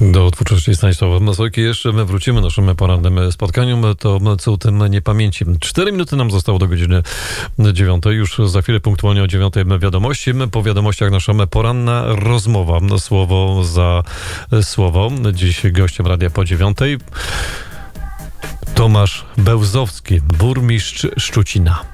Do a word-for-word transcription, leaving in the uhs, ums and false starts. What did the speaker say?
Do twórczości Stanisława Mazojki jeszcze my wrócimy naszym porannym spotkaniom. To co o tym niepamięci. Cztery minuty nam zostało do godziny dziewiątej. Już za chwilę punktualnie o dziewiątej wiadomości. Po wiadomościach nasza poranna rozmowa. Słowo za słowo. Dziś gościem radia po dziewiątej Tomasz Bełzowski, burmistrz Szczucina.